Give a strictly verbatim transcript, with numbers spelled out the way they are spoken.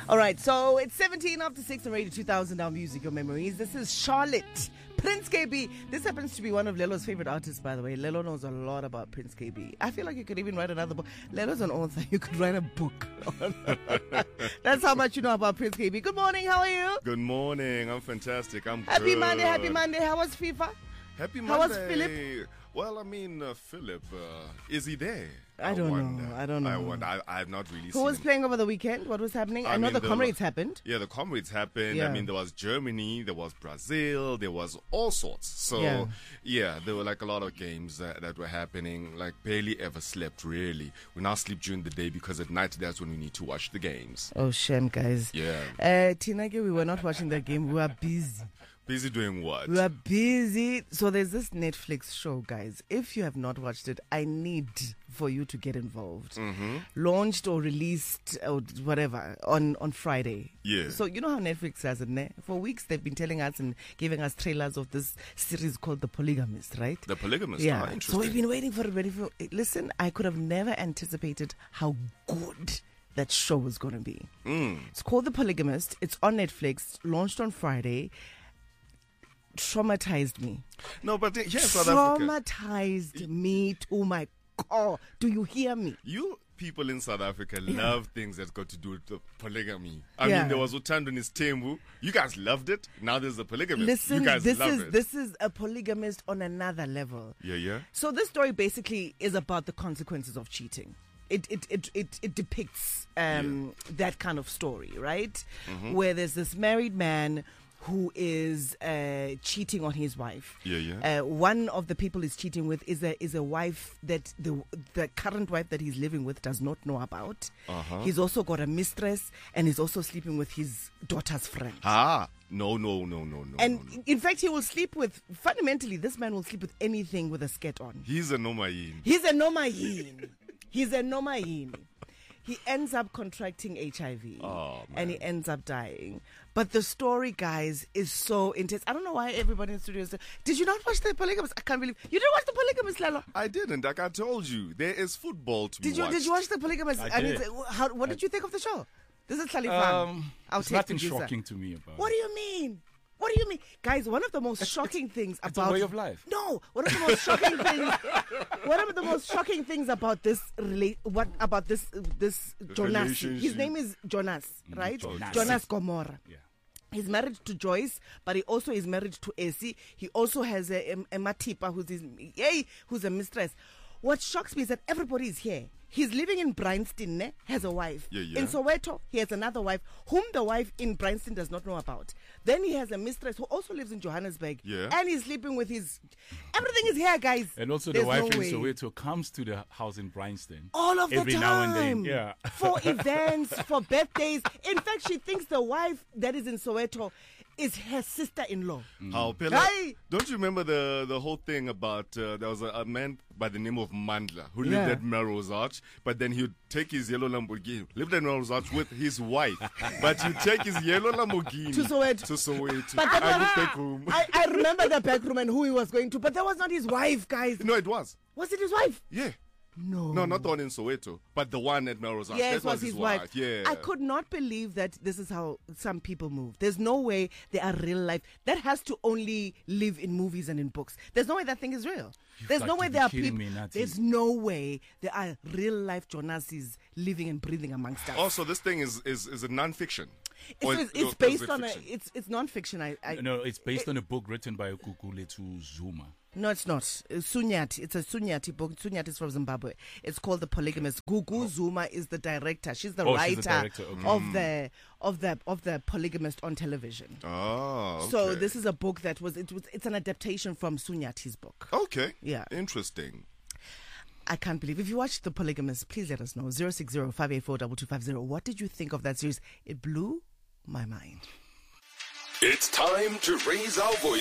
All right, so it's seventeen after six and Radio two thousand, our music, your memories. This is Charlotte, Prince K B. This happens to be one of Lelo's favorite artists, by the way. Lelo knows a lot about Prince K B. I feel like you could even write another book. Lelo's an author. You could write a book. That's how much you know about Prince K B. Good morning. How are you? Good morning. I'm fantastic. I'm Happy good. Monday. Happy Monday. How was FIFA? Happy Monday. How was Philip? Well, I mean, uh, Philip, uh, is he there? I don't wonder. know. I don't know. I wonder. I, I have not really Who seen was him. playing over the weekend? What was happening? I, I know mean, the there Comrades were- happened. Yeah, the Comrades happened. Yeah. I mean, there was Germany, there was Brazil, there was all sorts. So, Yeah. yeah, there were like a lot of games that, that were happening. Like, barely ever slept, really. We now sleep during the day because at night, that's when we need to watch the games. Oh, shame, guys. Yeah. Uh, Tinake, we were not watching that game. We were busy. Busy doing what? We are busy. So there's this Netflix show, guys. If you have not watched it, I need for you to get involved. Mm-hmm. Launched or released or whatever on, on Friday. Yeah. So you know how Netflix does it, ne? For weeks they've been telling us and giving us trailers of this series called The Polygamist, right? The Polygamist. Yeah. Ah, So interesting. we've been waiting for it. Waiting for it. Listen, I could have never anticipated how good that show was going to be. Mm. It's called The Polygamist. It's on Netflix. Launched on Friday. Traumatized me. No, but here in South Africa, Traumatized me to my core. Do you hear me? you people in South Africa love things that's got to do with the polygamy. I Yeah. mean, there was Utando and Tembu. You guys loved it. Now there's a polygamist. Listen, you guys this love is it. this is a polygamist on another level. Yeah, yeah. So this story basically is about the consequences of cheating. It it it it, it depicts um, that kind of story, right? Mm-hmm. Where there's this married man who is uh, cheating on his wife. Yeah, yeah. Uh, one of the people he's cheating with is a is a wife that the the current wife that he's living with does not know about. Uh-huh. He's also got a mistress, and he's also sleeping with his daughter's friend. Ah, no, no, no, no, no. And no, no. in fact, he will sleep with, fundamentally, this man will sleep with anything with a skirt on. He's a Nomayin. He's a Nomahin. He's a Nomahin. He ends up contracting H I V. Oh, man. And he ends up dying. But the story, guys, is so intense. I don't know why everybody in the studio is. Did you not watch The Polygamist? I can't believe. You didn't watch The Polygamist, Lalo? I didn't. Like I told you, there is football to Did be you, watched. did you watch The Polygamist? I mean, did. how, what did you think of the show? This is Khalifan. Um, I'll there's take nothing producer. shocking to me about What do you mean? What do you mean? Guys, one of the most shocking things it's about a way of life. No, one of the most shocking things one of the most shocking things about this rela- what about this this Jonas. His relationship. name is Jonas, right? Jonas. Jonas Gomorrah. Yeah. He's married to Joyce, but he also is married to Essie. He also has a, a, a Matipa who's his yay, who's a mistress. What shocks me is that everybody is here. He's living in Bryanston, ne? Has a wife. Yeah, yeah. In Soweto, he has another wife, whom the wife in Bryanston does not know about. Then he has a mistress who also lives in Johannesburg. Yeah. And he's sleeping with his... Everything is here, guys. And also There's the wife no in way. Soweto comes to the house in Bryanston. All of every the time. now and then. Yeah. For events, for birthdays. In fact, she thinks the wife that is in Soweto is her sister-in-law. How Pella, Hey! Don't you remember the the whole thing about uh, there was a, a man by the name of Mandla who lived Yeah. at Melrose Arch, but then he would take his yellow Lamborghini, lived at Melrose Arch with his wife, but he'd take his yellow Lamborghini To Soweto. to Soweto. But that and was- the back room. I, I remember the back room and who he was going to, but that was not his wife, guys. No, it was. Was it his wife? Yeah. No. No, not the one in Soweto, but the one at Melrose Arch. Yes, that was his wife. Yeah. I could not believe that this is how some people move. There's no way they are real life. That has to only live in movies and in books. There's no way that thing is real. You've There's got no to way be there are kidding people. me, Nati. There's no way there are real life Jonases living and breathing amongst us. Also, this thing is is, is a non-fiction. it's, Or it's, is- or it's is based it on a. fiction? It's it's non-fiction. I, I No, it's based on a book written by Guguletu Zuma. No, it's not. It's Sunyati. It's a Sunyati book. Sunyati is from Zimbabwe. It's called The Polygamist. Gugu Zuma is the director. She's the Oh, writer she's the director, okay. of the of the of the Polygamist on television. Oh, okay. So this is a book that was it was it's an adaptation from Sunyati's book. Okay. Yeah. Interesting. I can't believe. If you watched The Polygamist, please let us know. zero six zero five eight four two two five zero. What did you think of that series? It blew my mind. It's time to raise our voice.